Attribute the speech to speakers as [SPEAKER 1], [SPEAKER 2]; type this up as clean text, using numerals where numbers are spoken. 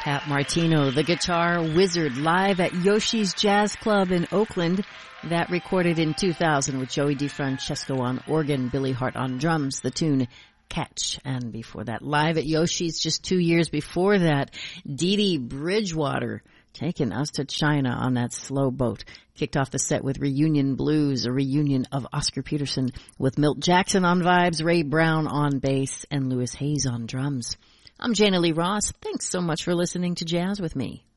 [SPEAKER 1] Pat Martino, the guitar wizard, live at Yoshi's Jazz Club in Oakland. That recorded in 2000 with Joey DeFrancesco on organ, Billy Hart on drums, the tune Catch. And before that, live at Yoshi's just 2 years before that, Dee Dee Bridgewater taking us to China on that slow boat. Kicked off the set with Reunion Blues, a reunion of Oscar Peterson with Milt Jackson on vibes, Ray Brown on bass, and Louis Hayes on drums. I'm Jana Lee Ross. Thanks so much for listening to Jazz with me.